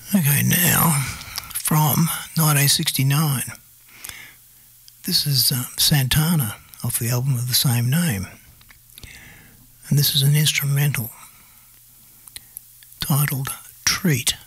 Okay, now from 1969. This is Santana off the album of the same name. And this is an instrumental titled Treat.